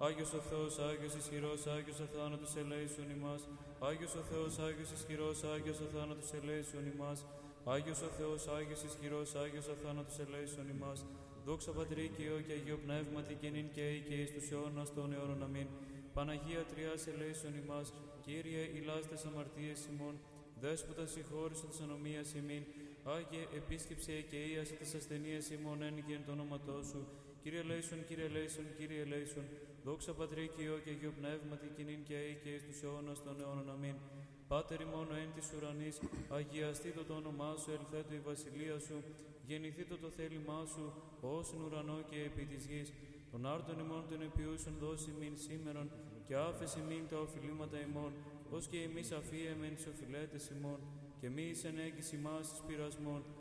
Άγιος ο Θεός, Άγιος ισχυρός, Άγιος αθάνατος ελέησον ημάς. Άγιος ο Θεός, Άγιος ισχυρός, Άγιος αθάνατος ελέησον ημάς. Άγιος ο Θεός, Άγιος ισχυρός, Άγιος αθάνατος ελέησον ημάς. Δόξα Πατρί και Υιό και Αγίο Πνεύματι και νυν και αεί και εις τους αιώνας των αιώνων. Αμήν. Παναγία Τριάς ελέησον ημάς. Κύριε, ηλάς τες αμαρτίες ημών. Δέσποτα συγχώρησον της ανομίας ημίν. Άγιε, επίσκεψε και ίασε τες ασθενείες ημών εν και εν το όνοματό σου. Κύριε ελέησον, Κύριε ελέησον, Κύριε ελέησον. Δόξα Πατρί και Υιό και Αγίο Πνεύματι και νυν και αεί και εις τους αιώνας των αιώνων. Αμήν. Πάτερ ημών εν της ουρανής, αγιαστήτω το όνομά σου, ελθέτω η βασιλεία σου, γεννηθήτω το θέλημά σου, ως εν ουρανό και επί της γης. Τον άρτον ημών των επιούσων δώσει μην σήμερον, και άφεση μην τα οφειλήματα ημών, ως και εμείς αφίεμεν τις οφειλέτες ημών, και μη εις ενέγγις ημάς εις πειρασμών,